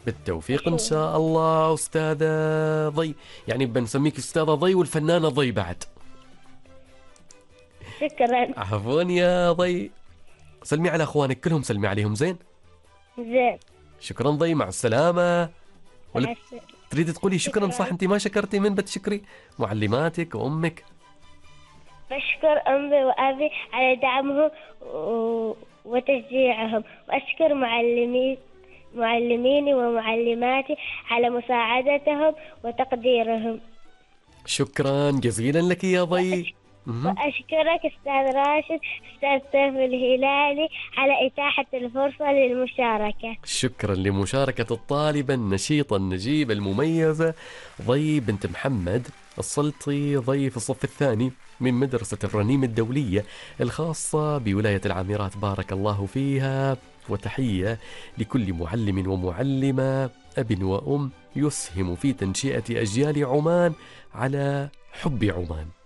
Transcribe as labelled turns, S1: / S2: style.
S1: بالتوفيق إن شاء الله أستاذة ضي. يعني بنسميك أستاذة ضي والفنانة ضي بعد.
S2: شكرا.
S1: عفوا يا ضي. سلمي على أخوانك كلهم، سلمي عليهم زين.
S2: زين.
S1: شكرا ضي، مع السلامة. ولا
S2: مع السلامة.
S1: تريد تقولي شكرا؟ صح،
S2: شكرا.
S1: أنت ما شكرتي، من بتشكري؟ معلماتك وأمك.
S2: بشكر أمي وأبي على دعمهم وتشجيعهم، وأشكر معلميني ومعلماتي على مساعدتهم وتقديرهم.
S1: شكرا جزيلا لك يا ضي.
S2: وأشكرك أستاذ راشد، أستاذ سيف الهلالي، على إتاحة الفرصة للمشاركة.
S1: شكرا لمشاركة الطالبة النشيطة النجيبة المميزة ضي بنت محمد السلطي، ضي في الصف الثاني من مدرسة الرنيم الدولية الخاصة بولاية العامرات، بارك الله فيها. وتحية لكل معلم ومعلمة، أب وأم، يسهم في تنشئة أجيال عمان على حب عمان.